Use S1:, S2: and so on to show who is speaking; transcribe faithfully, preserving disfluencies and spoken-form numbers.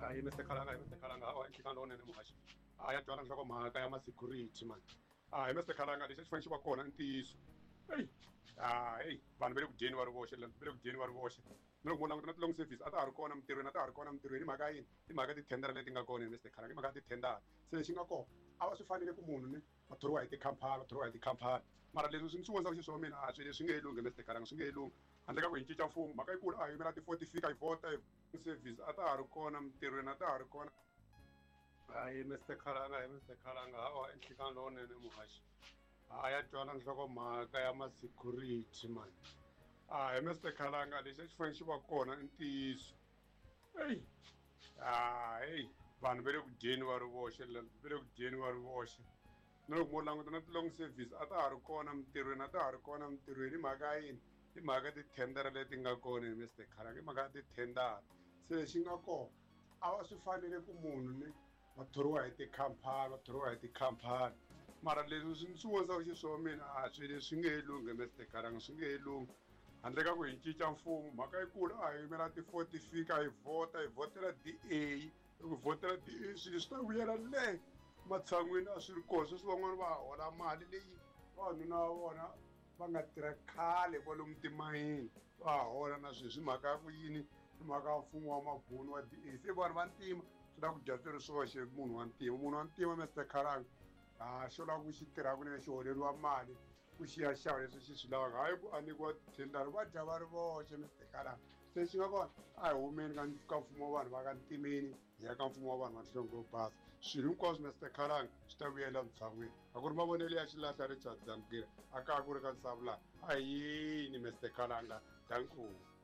S1: hayi mister Khalanga, hayi mister Khalanga, hawa nhlika lonene muhaxi a ya twana nhlokomhaka ya ma-security man. Hayi mister Khalanga lexi a xi fanele xi va kona i ntiyiso. Eyi hayi vanhu va le ku dyeni va ri voxe va le ku dyeni va ri voxe na loko mo languta na ti-long service a ta ha ri kona mintirhweni a ta ha ri kona mintirhweni hi mhaka ya yini hi mhaka tithendara leti nga kona mister Khalanga hi mhaka tithendara se lexi nga kona a va swi fanele ku munhu ni va thoriwa hi tikhampani va thoriwa hi tikhampani mara leswi swi swi vonisa xiswona mina a swilo leswi nge he lungi mister Khalanga swi nge he lungi handle ka ku hi cinca mfumo mhaka yi kulu a hi yimela ti-forty fika hi vhota hi service a ta ha ri kona mintirhweni a ta ha ri kona. Hayi mister Khalanga, hayi mister Khalanga, hawa nhlika lowunene muhaxi a ya twana nhlokomhaka ya ma-security man. Hayi mister Khalanga lexi a xi fanele xi va kona i ntiyiso. Eyi hayi vanhu va le ku dyeni va ri voxe va le ku dyeni va ri voxe na loko mo languta na ti-long service a ta ha ri kona mintirhweni a ta ha ri kona mintirhweni hi mhaka ya yini hi mhaka tithendara leti nga kona mister Khalanga hi mhaka ya tithendara se lexi nga kona a va swi fanele ku munhu ni va thoriwa hi tikhampani va thoriwa hi tikhampani mara leswi swi swi vonisaka xiswona mina a swilo leswi nge he lungi mister Khalanga swi nge he lungi handle ka ku hi cinca mfumo mhaka yikulu a hi yimela ti-forty fika hi vhota hi vhotela D A loko hi vhotela D A swilo swi ta vuyela le matshan'wini a swi ri kona sweswi van'wani va hola mali leyi vanhu na vona va nga tirha khale kwalomu timayini va hola na sweswi hi mhaka ya ku yini hi mhaka ya mfumo wa mabuni wa D A se vanhu va ntima swi lava ku dya swi ri swoxe munhu wa ntima munhu wa ntima mister Khalanga a xo lava ku xi tirhaka ni xi holeriwa mali ku xi ya xava leswi xi swi lavaka hayi ku a nyikiwa thendara va dya va ri voxe mister Khalanga se xi nga kona a hi humeni ka ka mfumo wa vanhu va ka ntimeni hi ya ka mfumo wa vanhu va nhlonge yo basa swilo hinkwaswo mister Khalanga swi ta vuyela vutshan'wini a ku ri mavonelo ya xilahla Richard Dzamgira a ka ha ku ri ka Nsavulani a hi yini mister Khalanga dankulu.